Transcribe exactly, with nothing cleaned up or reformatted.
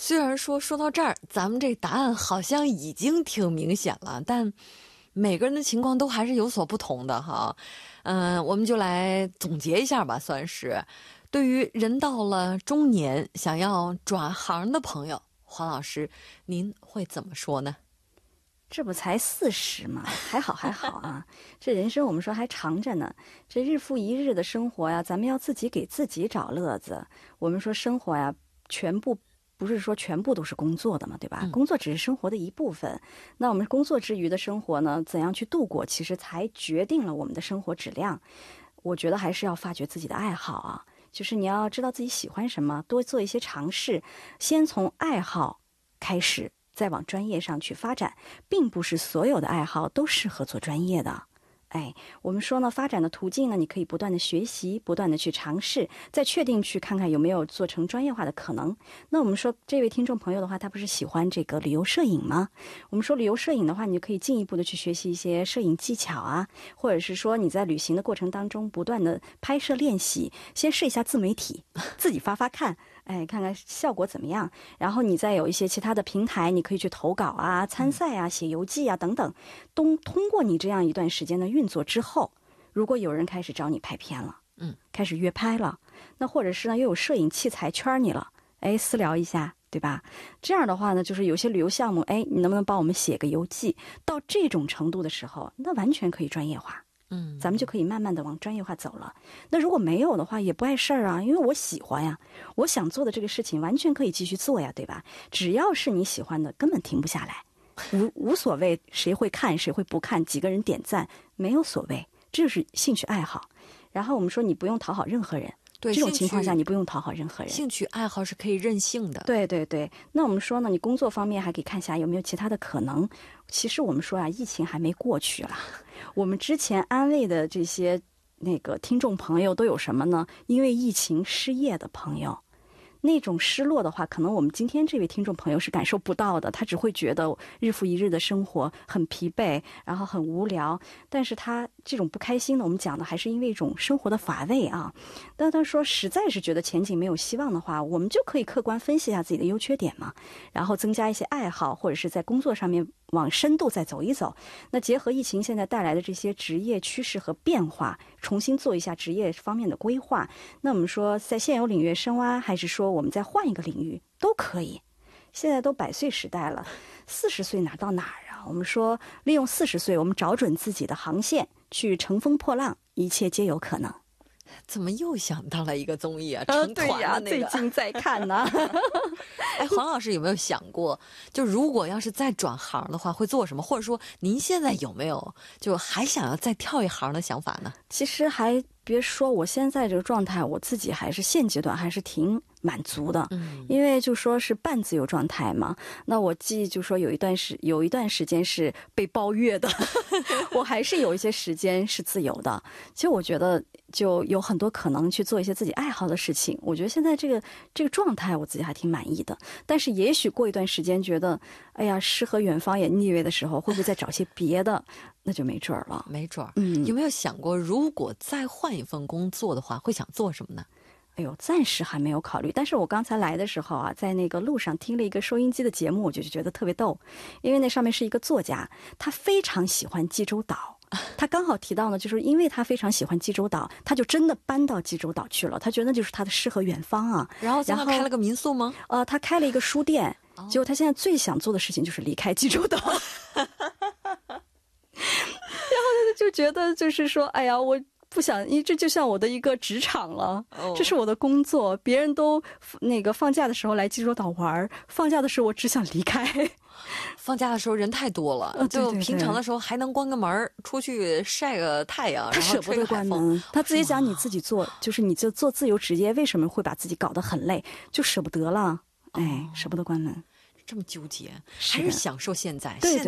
虽然说说到这儿，咱们这答案好像已经挺明显了，但每个人的情况都还是有所不同的哈。嗯、呃，我们就来总结一下吧，算是对于人到了中年想要转行的朋友，黄老师您会怎么说呢？ 这不才四十嘛，还好还好啊。这人生我们说还长着呢，这日复一日的生活呀，咱们要自己给自己找乐子。我们说生活呀，全部不是说全部都是工作的嘛，对吧？ 嗯、 工作只是生活的一部分。那我们工作之余的生活呢，怎样去度过，其实才决定了我们的生活质量。我觉得还是要发掘自己的爱好啊，就是你要知道自己喜欢什么，多做一些尝试，先从爱好开始。再往专业上去发展，并不是所有的爱好都适合做专业的。哎，我们说呢，发展的途径呢，你可以不断的学习，不断的去尝试，再确定去看看有没有做成专业化的可能。那我们说这位听众朋友的话，他不是喜欢这个旅游摄影吗？我们说旅游摄影的话，你就可以进一步的去学习一些摄影技巧啊，或者是说你在旅行的过程当中不断的拍摄练习，先试一下自媒体，自己发发看。哎，看看效果怎么样，然后你再有一些其他的平台，你可以去投稿啊、参赛啊、写游记啊等等。通通过你这样一段时间的运作之后，如果有人开始找你拍片了， 嗯， 开始约拍了，那或者是呢又有摄影器材圈你了，哎，私聊一下，对吧？这样的话呢，就是有些旅游项目，哎，你能不能帮我们写个游记？到这种程度的时候，那完全可以专业化。 嗯， 咱们就可以慢慢的往专业化走了。那如果没有的话，也不碍事儿啊，因为我喜欢呀，我想做的这个事情完全可以继续做呀，对吧？只要是你喜欢的，根本停不下来，无无所谓谁会看谁会不看，几个人点赞没有所谓，这就是兴趣爱好。然后我们说你不用讨好任何人。 对， 这种情况下你不用讨好任何人， 兴趣爱好是可以任性的。 对对对，那我们说呢，你工作方面还可以看一下有没有其他的可能。其实我们说啊，疫情还没过去啦，我们之前安慰的这些那个听众朋友都有什么呢？因为疫情失业的朋友。那种失落的话，可能我们今天这位听众朋友是感受不到的，他只会觉得日复一日的生活很疲惫，然后很无聊。但是他这种不开心的，我们讲的还是因为一种生活的乏味啊。但他说实在是觉得前景没有希望的话，我们就可以客观分析一下自己的优缺点嘛，然后增加一些爱好，或者是在工作上面往深度再走一走。那结合疫情现在带来的这些职业趋势和变化，重新做一下职业方面的规划。那我们说在现有领域深挖，还是说我们再换一个领域都可以。现在都百岁时代了，四十岁哪到哪儿啊？我们说利用四十岁，我们找准自己的航线，去乘风破浪，一切皆有可能。 怎么又想到了一个综艺啊？成团的那个、 对呀，最近在看呢。 哎，黄老师有没有想过，就如果要是再转行的话，会做什么？或者说，您现在有没有就还想要再跳一行的想法呢？ 其实还别说，我现在这个状态，我自己还是现阶段还是挺满足的， 嗯， 因为就说是半自由状态嘛。那我记就说有一段时有一段时间是被包月的，我还是有一些时间是自由的。其实我觉得就有很多可能去做一些自己爱好的事情。我觉得现在这个这个状态，我自己还挺满意的。但是也许过一段时间觉得，哎呀，诗和远方也腻味的时候，会不会再找些别的？那就没准儿了， 没准儿。 嗯， 有没有想过，如果再换一份工作的话，会想做什么呢？ 哎呦，暂时还没有考虑。但是我刚才来的时候啊，在那个路上听了一个收音机的节目，我就觉得特别逗，因为那上面是一个作家，他非常喜欢济州岛。他刚好提到呢，就是因为他非常喜欢济州岛，他就真的搬到济州岛去了。他觉得那就是他的诗和远方啊。 然后在那开了个民宿吗？ 呃，他开了一个书店， 哦、 结果他现在最想做的事情就是离开济州岛。然后他就觉得就是说，哎呀，我不想，因为这就像我的一个职场了， 哦、 这是我的工作。别人都那个放假的时候来济州岛玩，放假的时候我只想离开。 放假的时候人太多了， 呃、对对对， 就平常的时候还能关个门出去晒个太阳， 他舍不得关门。他自己讲你自己做，就是你就做自由职业，为什么会把自己搞得很累？就舍不得了，哎，哦、舍不得关门。 这么纠结，还是享受现在。 对对